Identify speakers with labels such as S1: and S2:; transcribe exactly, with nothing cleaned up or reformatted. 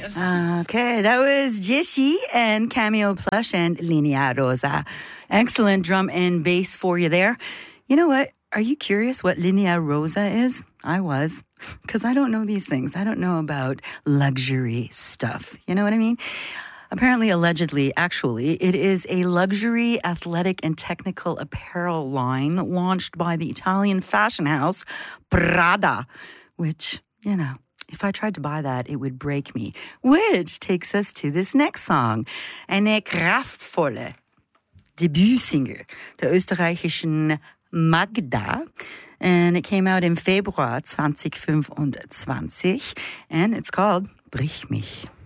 S1: Yes.
S2: Okay, that was Jishi and Cameo Plush and Linea Rosa. Excellent drum and bass for you there. You know what? Are you curious what Linea Rosa is? I was, because I don't know these things. I don't know about luxury stuff. You know what I mean? Apparently, allegedly, actually, it is a luxury athletic and technical apparel line launched by the Italian fashion house Prada, which, you know, if I tried to buy that, it would break me. Which takes us to this next song. Eine kraftvolle Debütsingle der österreichischen Magda. And it came out in Februar twenty twenty-five. And it's called Brich mich.